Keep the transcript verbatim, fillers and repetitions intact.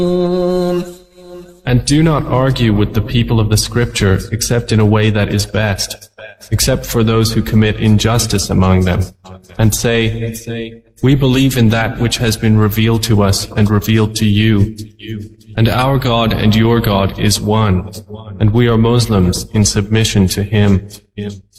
And do not argue with the people of the scripture except in a way that is best, except for those who commit injustice among them. And say, we believe in that which has been revealed to us and revealed to you. And our God and your God is one, and we are Muslims in submission to Him.